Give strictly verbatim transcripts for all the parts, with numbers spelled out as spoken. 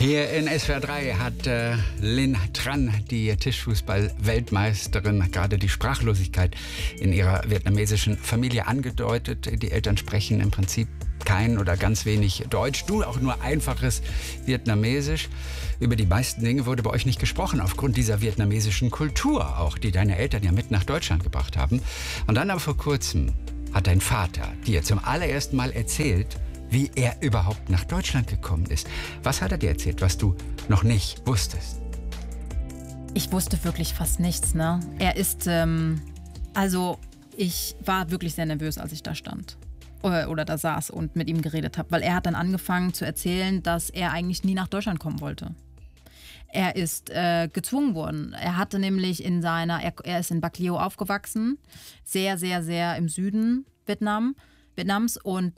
Hier in S W R drei hat äh, Linh Tran, die Tischfußball-Weltmeisterin, gerade die Sprachlosigkeit in ihrer vietnamesischen Familie angedeutet. Die Eltern sprechen im Prinzip kein oder ganz wenig Deutsch, du auch nur einfaches Vietnamesisch. Über die meisten Dinge wurde bei euch nicht gesprochen, aufgrund dieser vietnamesischen Kultur auch, die deine Eltern ja mit nach Deutschland gebracht haben. Und dann aber vor kurzem hat dein Vater dir zum allerersten Mal erzählt, wie er überhaupt nach Deutschland gekommen ist. Was hat er dir erzählt, was du noch nicht wusstest? Ich wusste wirklich fast nichts, ne? Er ist, ähm, also ich war wirklich sehr nervös, als ich da stand oder, oder da saß und mit ihm geredet habe, weil er hat dann angefangen zu erzählen, dass er eigentlich nie nach Deutschland kommen wollte. Er ist äh, gezwungen worden. Er hatte nämlich in seiner, er, er ist in Bac Lieu aufgewachsen, sehr, sehr, sehr im Süden Vietnam, Vietnams, und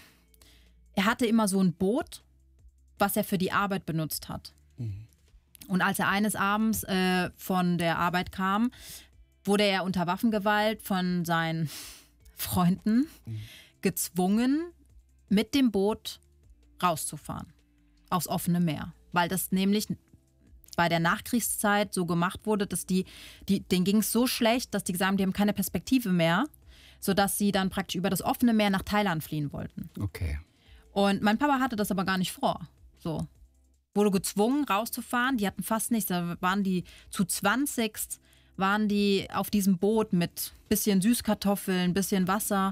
er hatte immer so ein Boot, was er für die Arbeit benutzt hat. Mhm. Und als er eines Abends äh, von der Arbeit kam, wurde er unter Waffengewalt von seinen Freunden mhm. gezwungen, mit dem Boot rauszufahren, aufs offene Meer. Weil das nämlich bei der Nachkriegszeit so gemacht wurde, dass die, die denen ging es so schlecht, dass die gesagt haben, die haben keine Perspektive mehr, sodass sie dann praktisch über das offene Meer nach Thailand fliehen wollten. Okay. Und mein Papa hatte das aber gar nicht vor. So. Wurde gezwungen, rauszufahren. Die hatten fast nichts. Da waren die zu zwanzig, waren die auf diesem Boot mit bisschen Süßkartoffeln, bisschen Wasser.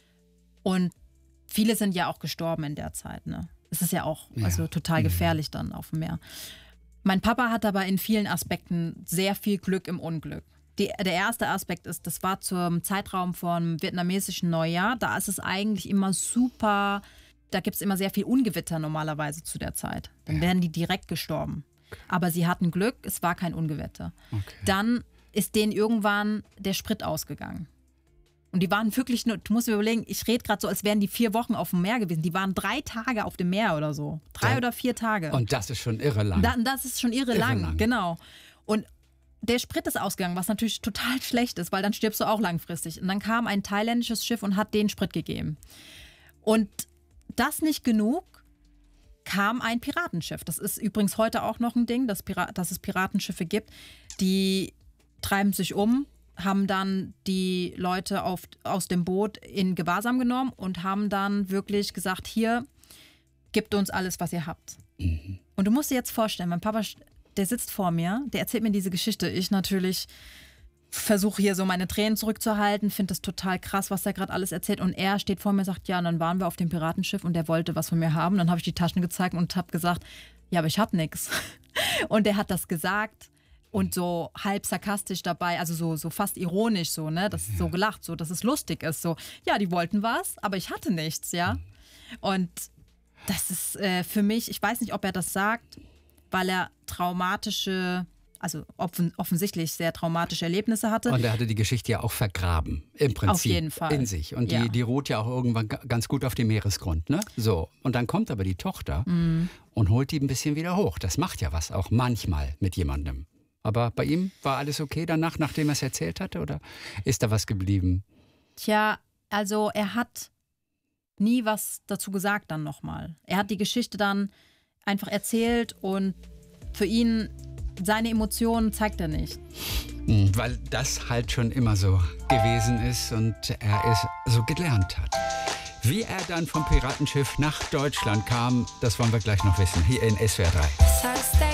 Und viele sind ja auch gestorben in der Zeit. Ne? Es ist ja auch ja. also total gefährlich dann auf dem Meer. Mein Papa hat aber in vielen Aspekten sehr viel Glück im Unglück. Die, der erste Aspekt ist, das war zum Zeitraum vom vietnamesischen Neujahr. Da ist es eigentlich immer super. Da gibt es immer sehr viel Ungewitter normalerweise zu der Zeit. Dann ja. wären die direkt gestorben. Aber sie hatten Glück, es war kein Ungewitter. Okay. Dann ist denen irgendwann der Sprit ausgegangen. Und die waren wirklich nur, du musst dir überlegen, ich rede gerade so, als wären die vier Wochen auf dem Meer gewesen. Die waren drei Tage auf dem Meer oder so. Drei ja. oder vier Tage. Und das ist schon irre lang. Da, das ist schon irre, irre lang, lang, genau. Und der Sprit ist ausgegangen, was natürlich total schlecht ist, weil dann stirbst du auch langfristig. Und dann kam ein thailändisches Schiff und hat den Sprit gegeben. Und das nicht genug, kam ein Piratenschiff. Das ist übrigens heute auch noch ein Ding, dass, Pira- dass es Piratenschiffe gibt. Die treiben sich um, haben dann die Leute auf, aus dem Boot in Gewahrsam genommen und haben dann wirklich gesagt, hier, gebt uns alles, was ihr habt. Mhm. Und du musst dir jetzt vorstellen, mein Papa, der sitzt vor mir, der erzählt mir diese Geschichte. Ich natürlich versuche hier so meine Tränen zurückzuhalten, finde das total krass, was der gerade alles erzählt. Und er steht vor mir und sagt, ja, und dann waren wir auf dem Piratenschiff und der wollte was von mir haben. Dann habe ich die Taschen gezeigt und habe gesagt, ja, aber ich habe nichts. Und er hat das gesagt und so halb sarkastisch dabei, also so, so fast ironisch so, ne, das ist so gelacht, so, dass es lustig ist. So, ja, die wollten was, aber ich hatte nichts, ja. Und das ist äh, für mich, ich weiß nicht, ob er das sagt, weil er traumatische also offen, offensichtlich sehr traumatische Erlebnisse hatte. Und er hatte die Geschichte ja auch vergraben, im Prinzip. Auf jeden Fall. In sich. Und die, ja. die ruht ja auch irgendwann ganz gut auf dem Meeresgrund. Ne? So. Und dann kommt aber die Tochter mm. und holt die ein bisschen wieder hoch. Das macht ja was, auch manchmal mit jemandem. Aber bei ihm war alles okay danach, nachdem er es erzählt hatte? Oder ist da was geblieben? Tja, also er hat nie was dazu gesagt dann nochmal. Er hat die Geschichte dann einfach erzählt und für ihn seine Emotionen zeigt er nicht. Weil das halt schon immer so gewesen ist und er es so gelernt hat. Wie er dann vom Piratenschiff nach Deutschland kam, das wollen wir gleich noch wissen, hier in S W R drei.